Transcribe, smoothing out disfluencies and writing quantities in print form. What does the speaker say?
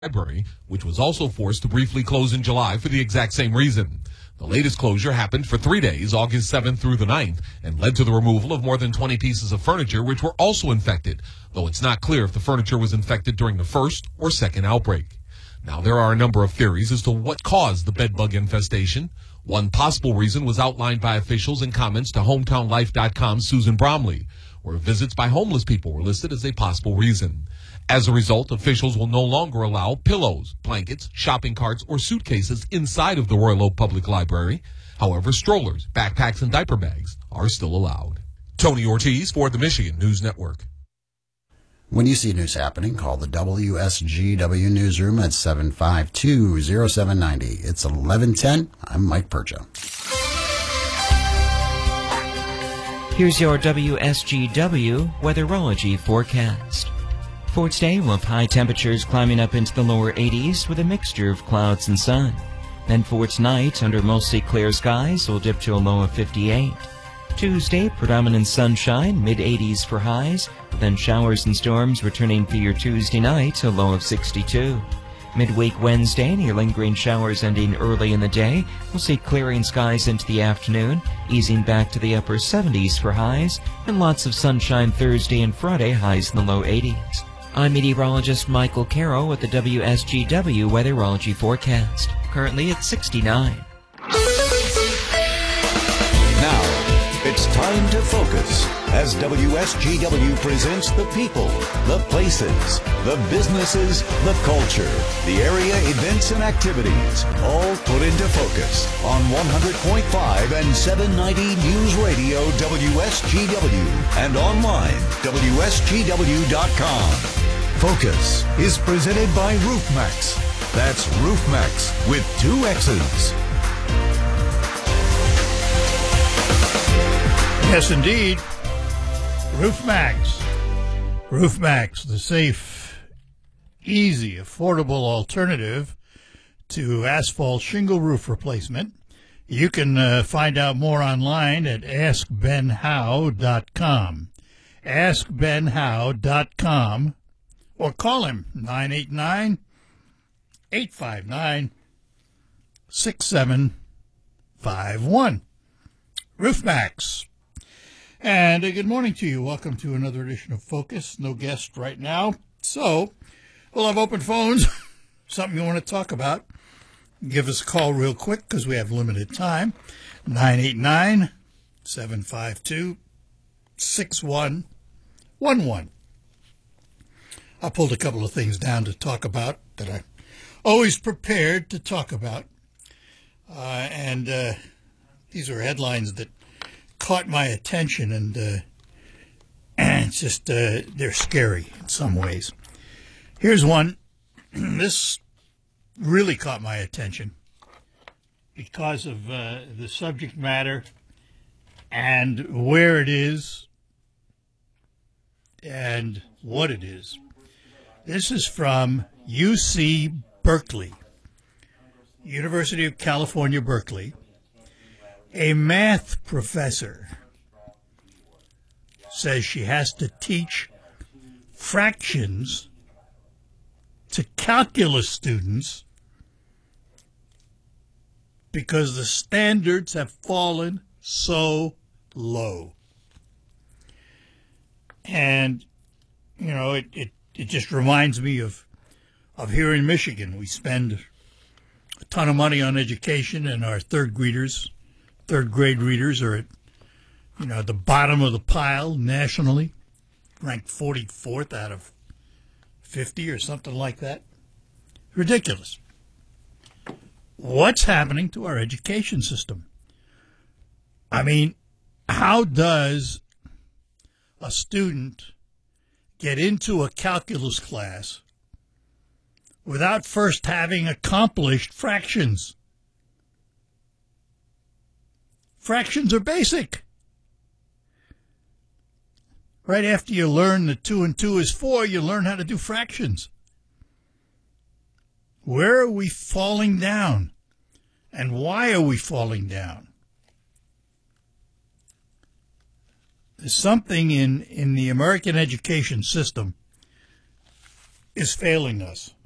Library, which was also forced to briefly close in July for the exact same reason. The latest closure happened for 3 days, August 7th through the 9th, and led to the removal of more than 20 pieces of furniture which were also infected, though it's not clear if the furniture was infected during the first or second outbreak. Now, there are a number of theories as to what caused the bedbug infestation. One possible reason was outlined by officials in comments to HometownLife.com's Susan Bromley, where visits by homeless people were listed as a possible reason. As a result, officials will no longer allow pillows, blankets, shopping carts, or suitcases inside of the Royal Oak Public Library. However, strollers, backpacks, and diaper bags are still allowed. Tony Ortiz for the Michigan News Network. When you see news happening, call the WSGW Newsroom at 752-0790. It's 11:10. I'm Mike Percha. Here's your WSGW weatherology forecast. For today, we'll have high temperatures climbing up into the lower 80s with a mixture of clouds and sun. Then for tonight, under mostly clear skies, we'll dip to a low of 58. Tuesday, predominant sunshine, mid-80s for highs, then showers and storms returning for your Tuesday night, a low of 62. Midweek Wednesday, near lingering showers ending early in the day. We'll see clearing skies into the afternoon, easing back to the upper 70s for highs, and lots of sunshine Thursday and Friday, highs in the low 80s. I'm meteorologist Michael Carroll with the WSGW weatherology forecast. Currently at 69. Now, it's time to focus as WSGW presents the people, the places, the businesses, the culture, the area events and activities, all put into focus on 100.5 and 790 News Radio WSGW and online WSGW.com. Focus is presented by RoofMax. That's RoofMax with 2 X's. Yes, indeed. RoofMax. RoofMax, the safe, easy, affordable alternative to asphalt shingle roof replacement. You can find out more online at askbenhow.com. Askbenhow.com. Or call him, 989-859-6751. RoofMax. And good morning to you. Welcome to another edition of Focus. No guest right now. So, we'll have open phones. Something you want to talk about. Give us a call real quick because we have limited time. 989-752-6111. I pulled a couple of things down to talk about that I'm always prepared to talk about. And these are headlines that caught my attention, and it's just, they're scary in some ways. Here's one. This really caught my attention because of the subject matter and where it is and what it is. This is from UC Berkeley, University of California, Berkeley. A math professor says she has to teach fractions to calculus students because the standards have fallen so low. And, you know, it just reminds me of here in Michigan. We spend a ton of money on education, and our third grade readers are at, the bottom of the pile nationally, ranked 44th out of 50 or something like that. Ridiculous. What's happening to our education system? I mean, how does a student get into a calculus class without first having accomplished fractions? Fractions are basic. Right after you learn that 2 and 2 is 4, you learn how to do fractions. Where are we falling down? And why are we falling down? There's something in the American education system is failing us.